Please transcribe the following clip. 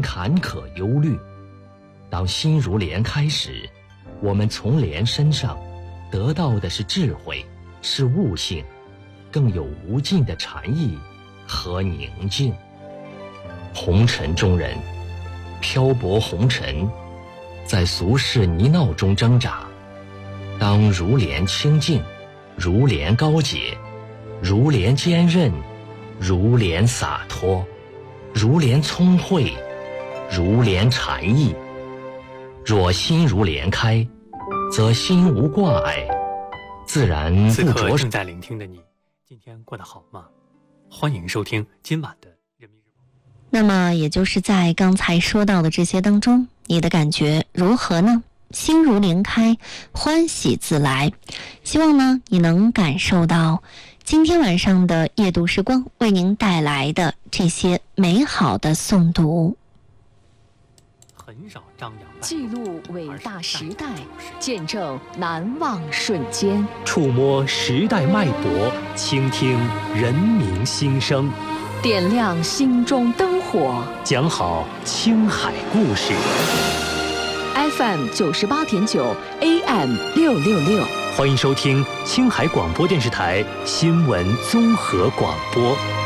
坎坷忧虑。当心如莲开时，我们从莲身上得到的是智慧，是悟性，更有无尽的禅意和宁静。红尘中人漂泊红尘，在俗世泥淖中挣扎，当如莲清净，如莲高洁，如莲坚韧，如莲洒脱，如莲聪慧，如莲禅意。若心如莲开，则心无挂碍，自然不着。 此刻正在聆听的你，今天过得好吗？欢迎收听今晚的人民日报。 那么也就是在刚才说到的这些当中，你的感觉如何呢？心如莲开，欢喜自来。希望呢你能感受到今天晚上的夜读时光为您带来的这些美好的诵读。 很少张扬， 记录伟大时代，见证难忘瞬间， 触摸时代脉搏，倾听人民心声， 点亮心中灯火， 讲好青海故事。 FM 98.9 AM 666， 欢迎收听青海广播电视台新闻综合广播。